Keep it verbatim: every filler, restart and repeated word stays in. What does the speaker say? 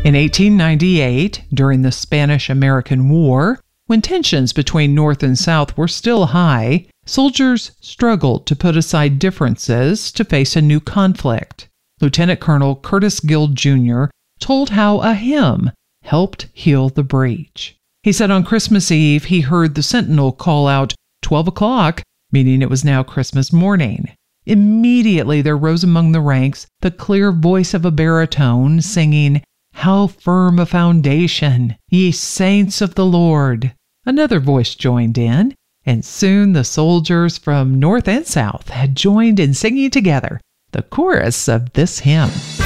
In eighteen ninety-eight, during the Spanish-American War, when tensions between North and South were still high, soldiers struggled to put aside differences to face a new conflict. Lieutenant Colonel Curtis Guild Junior told how a hymn helped heal the breach. He said on Christmas Eve he heard the sentinel call out, twelve o'clock, meaning it was now Christmas morning. Immediately there rose among the ranks the clear voice of a baritone singing, "How firm a foundation, ye saints of the Lord." Another voice joined in, and soon the soldiers from North and South had joined in singing together the chorus of this hymn.